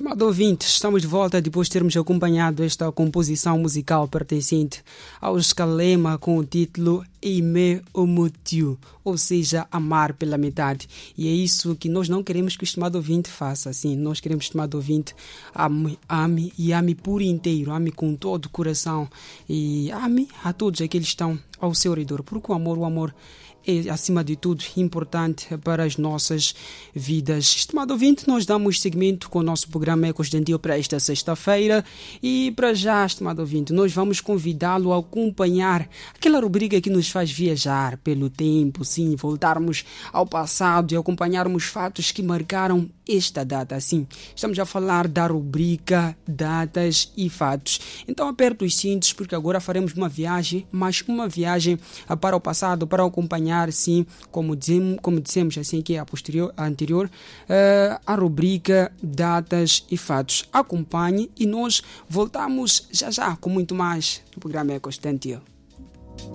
Estimado ouvinte, estamos de volta depois de termos acompanhado esta composição musical pertencente ao Escalema com o título Aimé Omotiu, ou seja, amar pela metade. E é isso que nós não queremos que o estimado ouvinte faça. Assim, nós queremos que o estimado ouvinte ame e ame por inteiro, ame com todo o coração e ame a todos aqueles que estão ao seu redor, porque o amor é, acima de tudo, importante para as nossas vidas. Estimado ouvinte, nós damos seguimento com o nosso programa Ecos de Antio para esta sexta-feira e para já, estimado ouvinte, nós vamos convidá-lo a acompanhar aquela rubrica que nos faz viajar pelo tempo, sim, voltarmos ao passado e acompanharmos fatos que marcaram esta data, sim. Estamos a falar da rubrica Datas e Fatos. Então aperte os cintos porque agora faremos uma viagem, mas uma viagem para o passado, para acompanhar, sim, como dissemos assim aqui a anterior, a rubrica Datas e Fatos. Acompanhe e nós voltamos já com muito mais no programa Ecos de Antio.